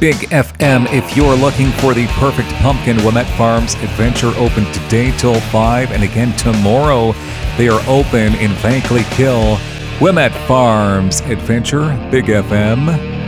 Big FM. If you're looking for the perfect pumpkin, Wilmette Farms Adventure open today till 5, and again tomorrow. They are open in Vankleek Hill. Wilmette Farms Adventure, Big FM.